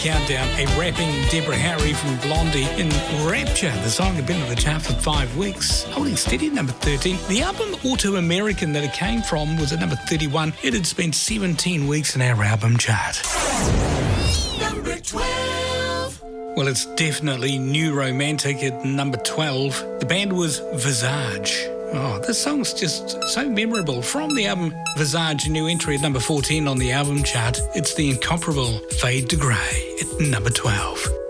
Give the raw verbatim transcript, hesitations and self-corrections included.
countdown. A rapping Deborah Harry from Blondie in Rapture. The song had been in the chart for five weeks, holding steady at number thirteen. The album Auto American that it came from was at number thirty-one. It had spent seventeen weeks in our album chart. Number twelve. Well, it's definitely New Romantic at number twelve. The band was Visage. Oh, this song's just so memorable. From the album Visage, a new entry at number fourteen on the album chart, it's the incomparable Fade to Grey at number twelve.